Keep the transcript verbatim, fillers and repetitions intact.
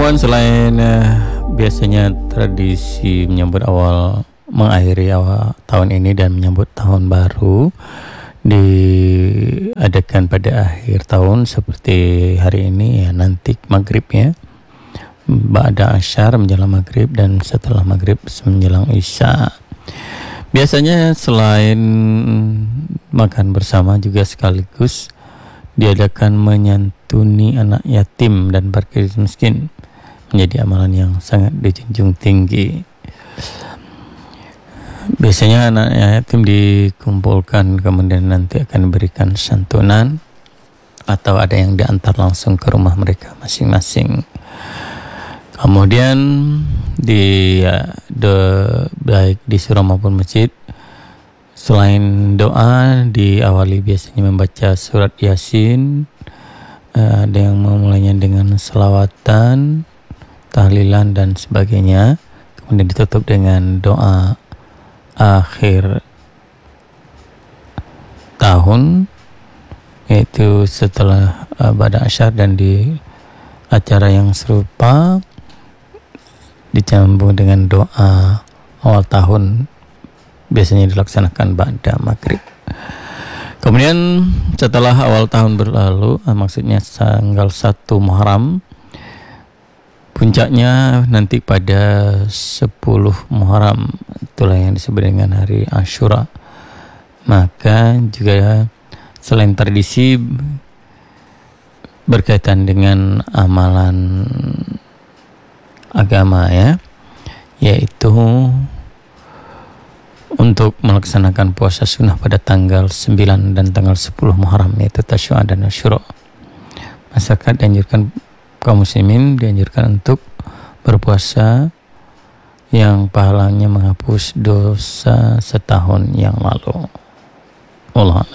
kawan, selain uh, biasanya tradisi menyambut awal mengakhiri awal tahun ini dan menyambut tahun baru diadakan pada akhir tahun seperti hari ini ya, nanti maghrib ya, ba'da asyar menjelang maghrib dan setelah maghrib menjelang isya. Biasanya selain makan bersama juga sekaligus diadakan menyantuni anak yatim dan fakir miskin, menjadi amalan yang sangat dijunjung tinggi. Biasanya anak yatim dikumpulkan, kemudian nanti akan diberikan santunan atau ada yang diantar langsung ke rumah mereka masing-masing. Kemudian di ya, de, baik di surau maupun masjid, selain doa diawali biasanya membaca surat Yasin, uh, ada yang memulainya dengan selawatan, tahlilan dan sebagainya. Kemudian ditutup dengan doa akhir tahun, yaitu setelah uh, ba'da asyar, dan di acara yang serupa dicambung dengan doa awal tahun, biasanya dilaksanakan ba'da maghrib. Kemudian setelah awal tahun berlalu, maksudnya tanggal satu Muharram, puncaknya nanti pada sepuluh Muharram, itulah yang disebut dengan hari Asyura. Maka juga selain tradisi berkaitan dengan amalan agama ya, yaitu untuk melaksanakan puasa sunnah pada tanggal sembilan dan tanggal sepuluh Muharram, yaitu Tasyu'a dan Asyura. Masyarakat dianjurkan, kaum muslimin dianjurkan untuk berpuasa yang pahalanya menghapus dosa setahun yang lalu. Allah.